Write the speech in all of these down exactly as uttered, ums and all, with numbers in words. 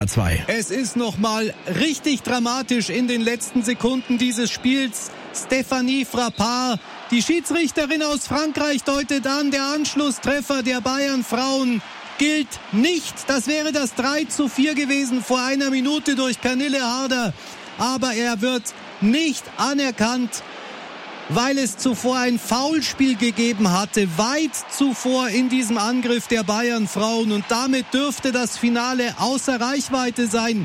zwei. Es ist nochmal richtig dramatisch in den letzten Sekunden dieses Spiels. Stéphanie Frappart, die Schiedsrichterin aus Frankreich, deutet an, der Anschlusstreffer der Bayern-Frauen gilt nicht. Das wäre das drei zu vier gewesen vor einer Minute durch Pernille Harder. Aber er wird nicht anerkannt, weil es zuvor ein Foulspiel gegeben hatte, weit zuvor in diesem Angriff der Bayern-Frauen. Und damit dürfte das Finale außer Reichweite sein.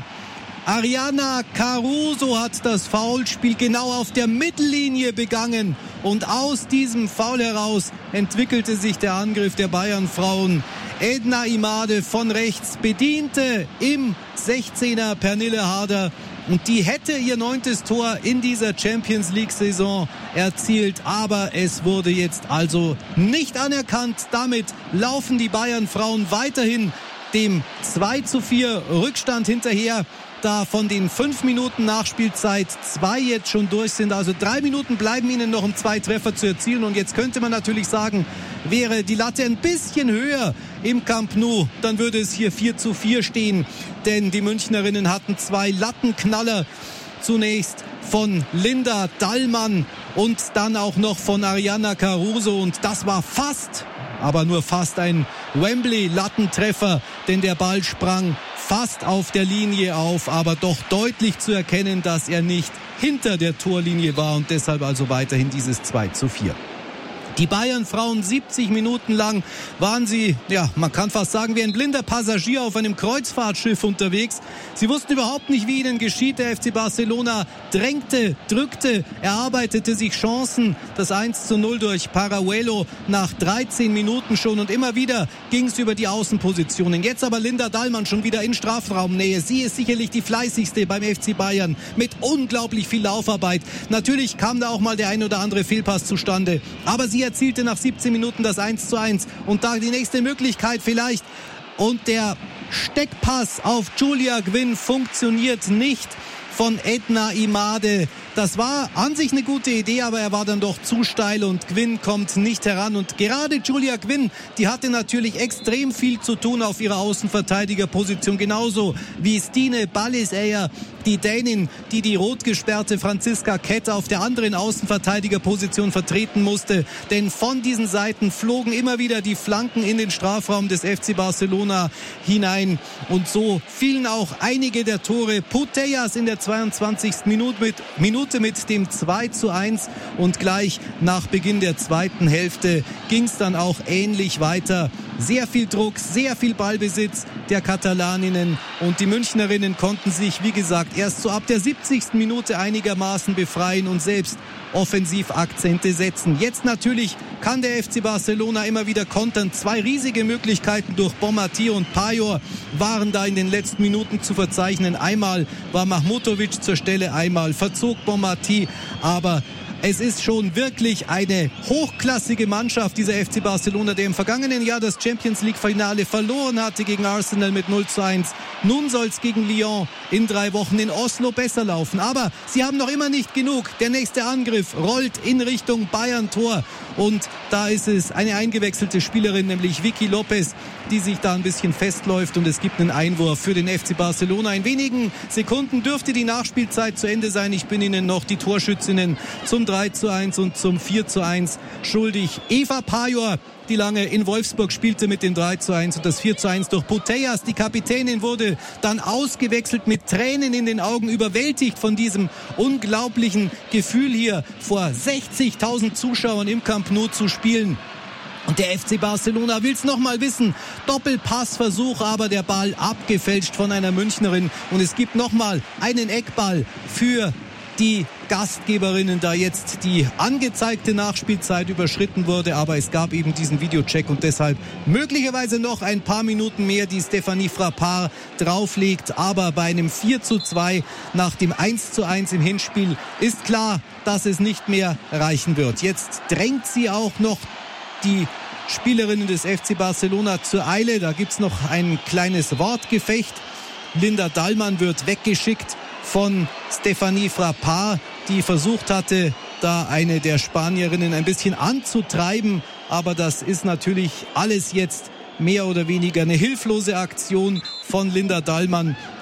Ariana Caruso hat das Foulspiel genau auf der Mittellinie begangen. Und aus diesem Foul heraus entwickelte sich der Angriff der Bayern-Frauen. Edna Imade von rechts bediente im sechzehner Pernille Harder. Und die hätte ihr neuntes Tor in dieser Champions-League-Saison erzielt. Aber es wurde jetzt also nicht anerkannt. Damit laufen die Bayern-Frauen weiterhin dem zwei zu vier Rückstand hinterher. Da von den fünf Minuten Nachspielzeit zwei jetzt schon durch sind. Also drei Minuten bleiben ihnen noch, um zwei Treffer zu erzielen. Und jetzt könnte man natürlich sagen, wäre die Latte ein bisschen höher im Camp Nou, dann würde es hier vier zu vier stehen. Denn die Münchnerinnen hatten zwei Lattenknaller. Zunächst von Linda Dallmann und dann auch noch von Ariana Caruso. Und das war fast, aber nur fast ein Wembley-Lattentreffer, denn der Ball sprang fast auf der Linie auf, aber doch deutlich zu erkennen, dass er nicht hinter der Torlinie war und deshalb also weiterhin dieses zwei zu vier. Die Bayern-Frauen siebzig Minuten lang waren sie, ja, man kann fast sagen, wie ein blinder Passagier auf einem Kreuzfahrtschiff unterwegs. Sie wussten überhaupt nicht, wie ihnen geschieht. Der F C Barcelona drängte, drückte, erarbeitete sich Chancen. Das eins zu null durch Parahuelo nach dreizehn Minuten schon und immer wieder ging es über die Außenpositionen. Jetzt aber Linda Dallmann schon wieder in Strafraumnähe. Sie ist sicherlich die fleißigste beim F C Bayern mit unglaublich viel Laufarbeit. Natürlich kam da auch mal der ein oder andere Fehlpass zustande, aber sie erzielte nach siebzehn Minuten das eins zu eins und da die nächste Möglichkeit vielleicht und der Steckpass auf Julia Gwynn funktioniert nicht von Edna Imade. Das war an sich eine gute Idee, aber er war dann doch zu steil und Gwynn kommt nicht heran. Und gerade Julia Gwynn, die hatte natürlich extrem viel zu tun auf ihrer Außenverteidigerposition, genauso wie Stine Balliseyer, die Dänin, die die rot gesperrte Franziska Kett auf der anderen Außenverteidigerposition vertreten musste. Denn von diesen Seiten flogen immer wieder die Flanken in den Strafraum des F C Barcelona hinein. Und so fielen auch einige der Tore. Putellas in der zweiundzwanzigsten Minute mit, Minute mit dem zwei zu eins. Und gleich nach Beginn der zweiten Hälfte ging es dann auch ähnlich weiter. Sehr viel Druck, sehr viel Ballbesitz der Katalaninnen und die Münchnerinnen konnten sich, wie gesagt, erst so ab der siebzigsten Minute einigermaßen befreien und selbst Offensivakzente setzen. Jetzt natürlich kann der F C Barcelona immer wieder kontern. Zwei riesige Möglichkeiten durch Bonmatí und Pajor waren da in den letzten Minuten zu verzeichnen. Einmal war Mahmutovic zur Stelle, einmal verzog Bonmatí, aber es ist schon wirklich eine hochklassige Mannschaft, dieser F C Barcelona, der im vergangenen Jahr das Champions-League-Finale verloren hatte gegen Arsenal mit null zu eins. Nun soll es gegen Lyon in drei Wochen in Oslo besser laufen. Aber sie haben noch immer nicht genug. Der nächste Angriff rollt in Richtung Bayern-Tor. Und da ist es eine eingewechselte Spielerin, nämlich Vicky Lopez, die sich da ein bisschen festläuft. Und es gibt einen Einwurf für den F C Barcelona. In wenigen Sekunden dürfte die Nachspielzeit zu Ende sein. Ich bin Ihnen noch die Torschützinnen zum drei zu eins und zum vier zu eins schuldig. Eva Pajor, die lange in Wolfsburg spielte, mit dem drei zu eins und das vier zu eins durch Putellas. Die Kapitänin wurde dann ausgewechselt mit Tränen in den Augen, überwältigt von diesem unglaublichen Gefühl, hier vor sechzigtausend Zuschauern im Camp Nou zu spielen. Und der F C Barcelona will es nochmal wissen. Doppelpassversuch, aber der Ball abgefälscht von einer Münchnerin. Und es gibt nochmal einen Eckball für die Gastgeberinnen, da jetzt die angezeigte Nachspielzeit überschritten wurde, aber es gab eben diesen Videocheck und deshalb möglicherweise noch ein paar Minuten mehr, die Stéphanie Frappart drauflegt, aber bei einem vier zu zwei nach dem eins zu eins im Hinspiel ist klar, dass es nicht mehr reichen wird. Jetzt drängt sie auch noch die Spielerinnen des F C Barcelona zur Eile, da gibt's noch ein kleines Wortgefecht. Linda Dallmann wird weggeschickt von Stéphanie Frappart, die versucht hatte, da eine der Spanierinnen ein bisschen anzutreiben. Aber das ist natürlich alles jetzt mehr oder weniger eine hilflose Aktion von Linda Dallmann.